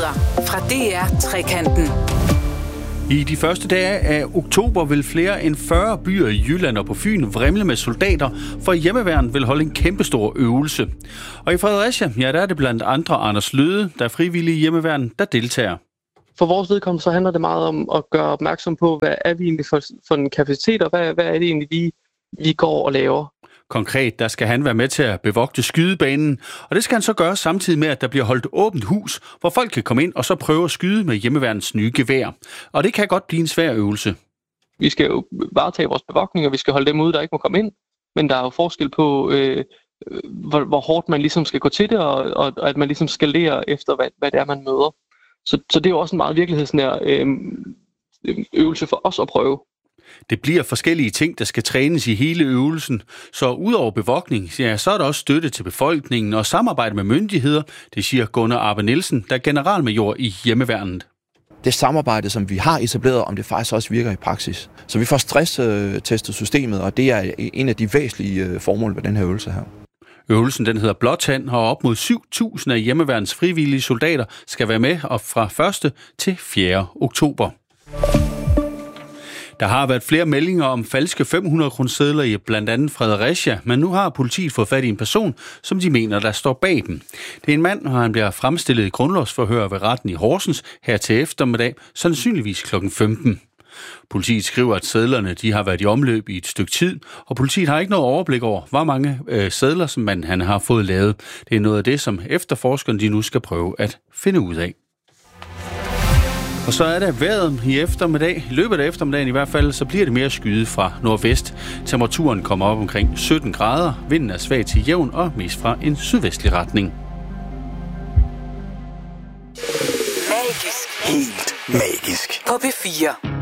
Nyheder fra DR Trekanten. I de første dage af oktober vil flere end 40 byer i Jylland og på Fyn vrimle med soldater, for hjemmeværnet vil holde en kæmpestor øvelse. Og i Fredericia, der er det blandt andre Anders Løde, der er frivillig i hjemmeværnet, der deltager. For vores vedkommende så handler det meget om at gøre opmærksom på, hvad er vi egentlig for en kapacitet, og hvad er det egentlig, vi går og laver. Konkret, der skal han være med til at bevogte skydebanen, og det skal han så gøre samtidig med, at der bliver holdt åbent hus, hvor folk kan komme ind og så prøve at skyde med hjemmeværnets nye gevær. Og det kan godt blive en svær øvelse. Vi skal jo varetage vores bevogtning, og vi skal holde dem ude, der ikke må komme ind. Men der er jo forskel på, hvor hårdt man ligesom skal gå til det, og at man ligesom skal lære efter, hvad det er, man møder. Så det er jo også en meget virkelighedsnær øvelse for os at prøve. Det bliver forskellige ting, der skal trænes i hele øvelsen, så udover bevogtning, så er der også støtte til befolkningen og samarbejde med myndigheder, det siger Gunnar Arbe Nielsen, der er generalmajor i hjemmeværnet. Det samarbejde, som vi har etableret, om det faktisk også virker i praksis. Så vi får stresstestet systemet, og det er en af de væsentlige formål ved den her øvelse her. Øvelsen den hedder Blåtand, og op mod 7.000 af hjemmeværnets frivillige soldater skal være med op fra 1. til 4. oktober. Der har været flere meldinger om falske 500-kronesedler i blandt andet Fredericia, men nu har politiet fået fat i en person, som de mener, der står bag dem. Det er en mand, og han bliver fremstillet i grundlovsforhør ved retten i Horsens her til eftermiddag, sandsynligvis kl. 15. Politiet skriver, at sedlerne de har været i omløb i et stykke tid, og politiet har ikke noget overblik over, hvor mange sedler som han har fået lavet. Det er noget af det, som efterforskerne de nu skal prøve at finde ud af. Og så er der vejret i eftermiddag. I løbet af eftermiddagen i hvert fald, så bliver det mere skyet fra nordvest. Temperaturen kommer op omkring 17 grader. Vinden er svag til jævn og mest fra en sydvestlig retning. Magisk. Helt magisk. På P4.